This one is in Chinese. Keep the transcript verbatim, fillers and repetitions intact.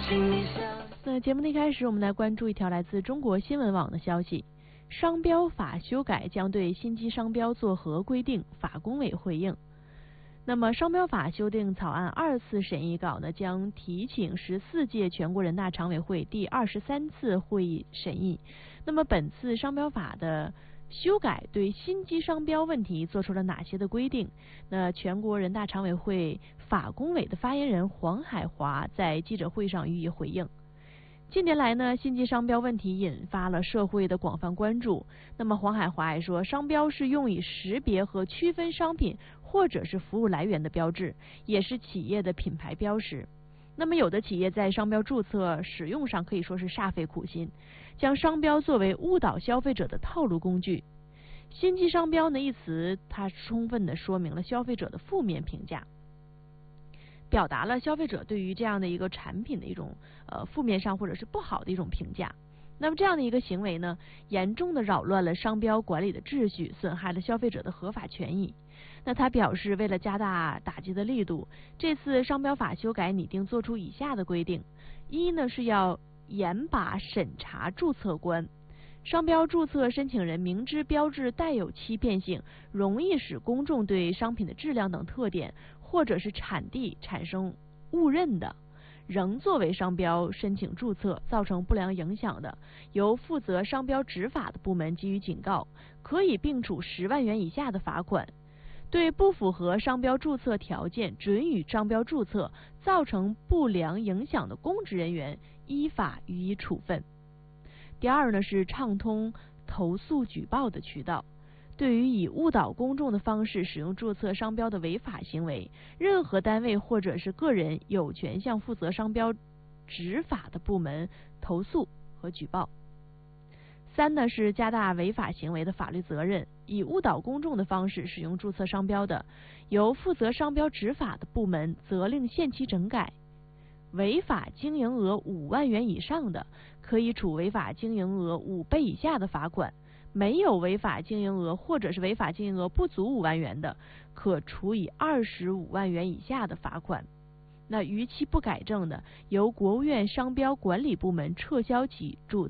那节目的一开始，我们来关注一条来自中国新闻网的消息：商标法修改将对新机商标作何规定？法工委回应。那么，商标法修订草案二次审议稿呢，将提请十四届全国人大常委会第二十三次会议审议。那么，本次商标法的修改对新机商标问题做出了哪些的规定？那全国人大常委会法工委的发言人黄海华在记者会上予以回应。近年来呢，新机商标问题引发了社会的广泛关注。那么黄海华还说，商标是用以识别和区分商品或者是服务来源的标志，也是企业的品牌标识。那么有的企业在商标注册使用上可以说是煞费苦心，将商标作为误导消费者的套路工具。新机商标呢一词，它充分的说明了消费者的负面评价，表达了消费者对于这样的一个产品的一种呃负面上或者是不好的一种评价。那么这样的一个行为呢，严重的扰乱了商标管理的秩序，损害了消费者的合法权益。那他表示，为了加大打击的力度，这次商标法修改拟定做出以下的规定：一呢是要严把审查注册关。商标注册申请人明知标志带有欺骗性，容易使公众对商品的质量等特点或者是产地产生误认的，仍作为商标申请注册，造成不良影响的，由负责商标执法的部门给予警告，可以并处十万元以下的罚款。对不符合商标注册条件准予商标注册，造成不良影响的公职人员，依法予以处分。第二呢是畅通投诉举报的渠道。对于以误导公众的方式使用注册商标的违法行为，任何单位或者是个人有权向负责商标执法的部门投诉和举报。三呢是加大违法行为的法律责任，以误导公众的方式使用注册商标的，由负责商标执法的部门责令限期整改。违法经营额五万元以上的，可以处违法经营额五倍以下的罚款；没有违法经营额或者是违法经营额不足五万元的，可处以二十五万元以下的罚款。那逾期不改正的，由国务院商标管理部门撤销其注